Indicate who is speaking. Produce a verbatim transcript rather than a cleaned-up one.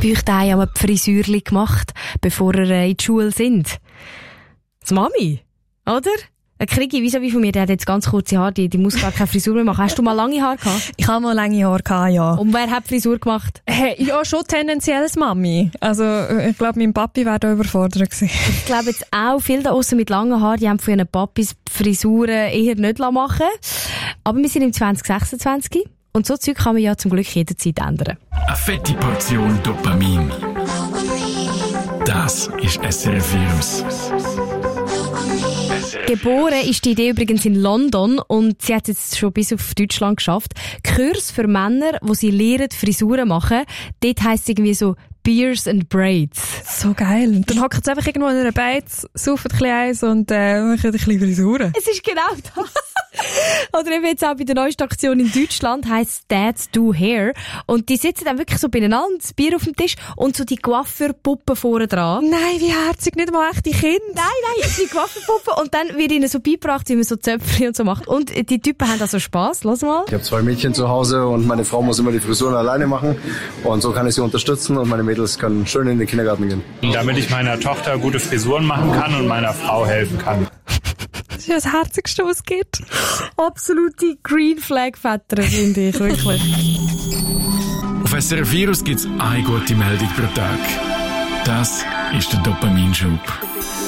Speaker 1: bei euch daheim auch die Frisürli gemacht, bevor ihr äh, in die Schule sind? Das Mami, oder? Ein Krigi, wie so wie von mir, der hat jetzt ganz kurze Haare, die, die muss gar keine Frisur mehr machen. Hast du mal lange Haare gehabt?
Speaker 2: Ich habe mal lange Haare gehabt, ja.
Speaker 1: Und wer hat Frisur gemacht?
Speaker 2: Hey, ja, schon tendenziell als Mami. Also, ich glaube, mein Papi wäre da überfordert gewesen.
Speaker 1: Ich glaube jetzt auch, viele da aussen mit langen Haaren, die haben von ihren Papis die Frisuren eher nicht machen. Aber wir sind im zwanzig sechsundzwanzig und so Zeug kann man ja zum Glück jederzeit ändern.
Speaker 3: Eine fette Portion Dopamin. Das ist S R F Virus.
Speaker 1: Geboren ist die Idee übrigens in London und sie hat es jetzt schon bis auf Deutschland geschafft. Kurs für Männer, wo sie lernen, Frisuren machen. Dort heisst es irgendwie so Beards and Braids.
Speaker 2: So geil. Dann hocken sie einfach irgendwo in einer Beiz, saufen ein bisschen eins und äh, machen ein bisschen Frisuren.
Speaker 1: Es ist genau das. Oder eben jetzt auch bei der neuesten Aktion in Deutschland heisst Dads Do Hair. Und die sitzen dann wirklich so beieinander, das Bier auf dem Tisch und so die Coiffeurpuppen vorne dran.
Speaker 2: Nein, wie herzig, nicht mal echte Kinder.
Speaker 1: Nein, nein, die Coiffeurpuppen. Und dann wird ihnen so beigebracht, wie man so Zöpfchen und so macht. Und die Typen haben also Spass. Lass mal.
Speaker 4: Ich habe zwei Mädchen zu Hause und meine Frau muss immer die Frisuren alleine machen. Und so kann ich sie unterstützen und meine Mädels können schön in den Kindergarten gehen.
Speaker 5: Damit ich meiner Tochter gute Frisuren machen kann und meiner Frau helfen kann.
Speaker 2: Das ist ja das Herzigste, was es gibt.
Speaker 1: Absolute Green Flag Väter, finde ich, wirklich.
Speaker 3: Auf S R F Virus gibt es eine gute Meldung pro Tag. Das ist der Dopaminschub.